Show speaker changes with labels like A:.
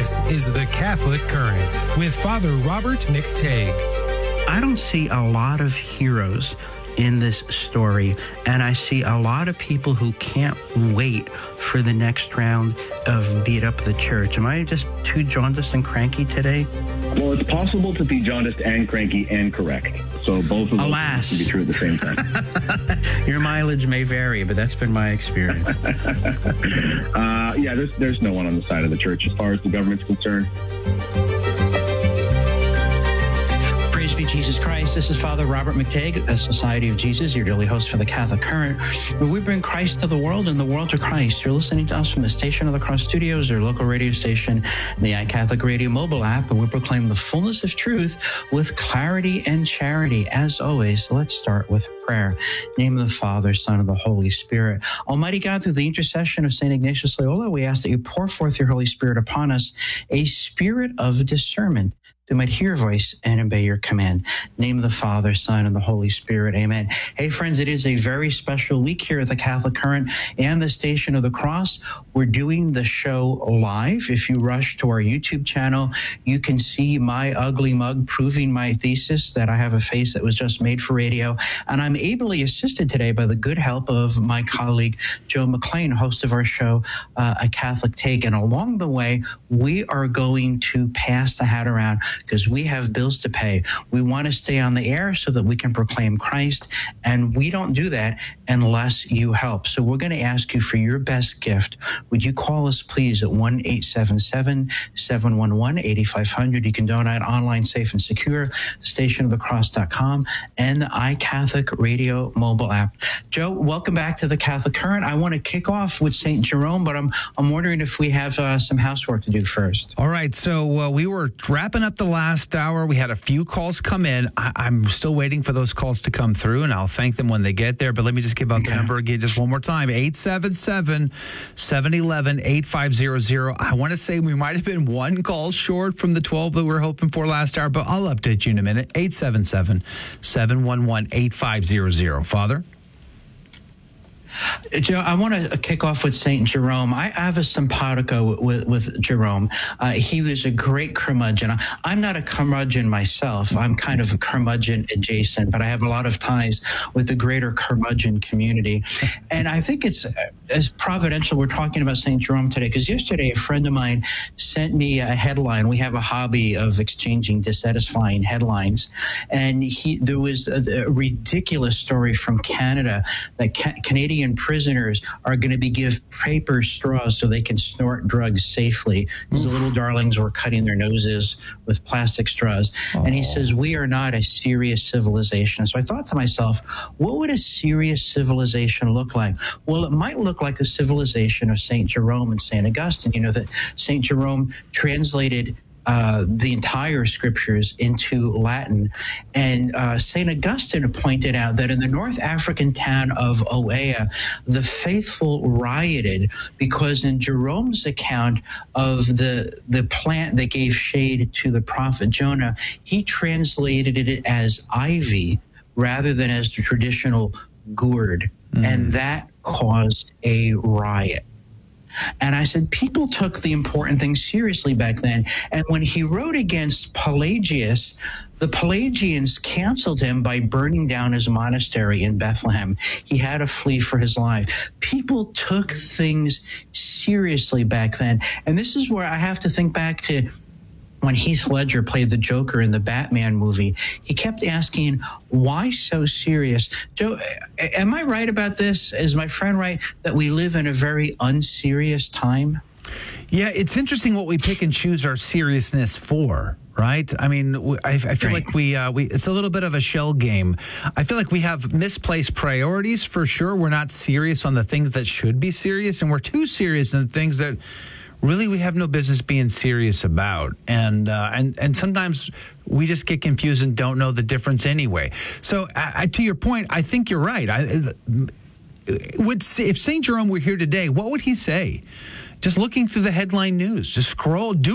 A: This is the Catholic Current with Father Robert McTague.
B: I don't see a lot of heroes in this story, and I see a lot of people who can't wait for the next round of Beat Up the Church. Am I just too jaundiced and cranky today?
C: Well, it's possible to be jaundiced and cranky and correct. So both of those can be true at the same time.
B: Your mileage may vary, but that's been my experience.
C: There's no one on the side of the church as far as the government's concerned.
D: Praise be Jesus Christ. This is Father Robert McTague, a Society of Jesus, your daily host for the Catholic Current, where we bring Christ to the world and the world to Christ. You're listening to us from the Station of the Cross Studios, your local radio station, the iCatholic Radio mobile app, and we proclaim the fullness of truth with clarity and charity. As always, let's start with prayer. In the name of the Father, Son, and the Holy Spirit. Almighty God, through the intercession of St. Ignatius Loyola, we ask that you pour forth your Holy Spirit upon us, a spirit of discernment, that might hear your voice and obey your command. In the name of the Father, Son, and the Holy Spirit. Amen. Hey, friends, it is a very special week here at the Catholic Current and the Station of the Cross. We're doing the show live. If you rush to our YouTube channel, you can see my ugly mug proving my thesis that I have a face that was just made for radio. And I'm ably assisted today by the good help of my colleague, Joe McLean, host of our show, A Catholic Take. And along the way, we are going to pass the hat around because we have bills to pay. We want to stay on the air so that we can proclaim Christ, and we don't do that unless you help. So we're going to ask you for your best gift. Would you call us, please, at 1-877-711-8500. You can donate online, safe and secure, stationofthecross.com, and the iCatholic Radio mobile app. Joe, welcome back to the Catholic Current. I want to kick off with St. Jerome, but I'm wondering if we have some housework to do first.
E: All right, so we were wrapping up the last hour. We had a few calls come in. I'm still waiting for those calls to come through, and I'll thank them when they get there. But let me just give out the number again just one more time, 877-711-8500. I want to say we might have been one call short from the 12 that we were hoping for last hour, but I'll update you in a minute. 877-711-8500. Father?
B: Joe, I want to kick off with St. Jerome. I have a simpatico with Jerome. He was a great curmudgeon. I'm not a curmudgeon myself. I'm kind of a curmudgeon adjacent, but I have a lot of ties with the greater curmudgeon community. And I think it's as providential we're talking about St. Jerome today, because yesterday a friend of mine sent me a headline. We have a hobby of exchanging dissatisfying headlines. And there was a ridiculous story from Canada that Canadian prisoners are going to be given paper straws so they can snort drugs safely, because the little darlings were cutting their noses with plastic straws. And he says, we are not a serious civilization. So I thought to myself, what would a serious civilization look like? Well, it might look like the civilization of St. Jerome and St. Augustine. You know that St. Jerome translated the entire scriptures into Latin. And St. Augustine pointed out that in the North African town of Oea, the faithful rioted because in Jerome's account of the plant that gave shade to the prophet Jonah, he translated it as ivy rather than as the traditional gourd. And that caused a riot. And I said, people took the important things seriously back then. And when he wrote against Pelagius, the Pelagians canceled him by burning down his monastery in Bethlehem. He had to flee for his life. People took things seriously back then. And this is where I have to think back to when Heath Ledger played the Joker in the Batman movie. He kept asking, why so serious? Joe, am I right about this? Is my friend right that we live in a very unserious time?
E: Yeah, it's interesting what we pick and choose our seriousness for, right? I mean, I feel like we it's a little bit of a shell game. I feel like we have misplaced priorities for sure. We're not serious on the things that should be serious, and we're too serious in the things that really we have no business being serious about. And sometimes we just get confused and don't know the difference anyway. So to your point, I think you're right. If St. Jerome were here today, what would he say? Just looking through the headline news, just scroll, do